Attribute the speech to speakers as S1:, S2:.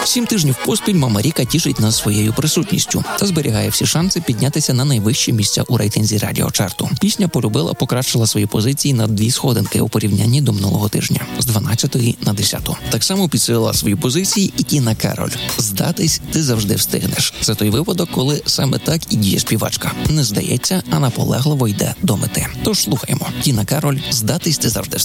S1: 7 тижнів поспіль Мама Ріка тішить нас своєю присутністю та зберігає всі шанси піднятися на найвищі місця у рейтинзі радіочарту. Пісня «Полюбила» покращила свої позиції на 2 сходинки у порівнянні до минулого тижня з 12-ї на 10-ту. Так само підсилила свої позиції і Тіна Кароль. «Здатись ти завжди встигнеш». Це той випадок, коли саме так і діє співачка. Не здається, а наполегливо йде до мети. Тож слухаємо. Тіна Кароль «Здатись ти завжди встигнеш».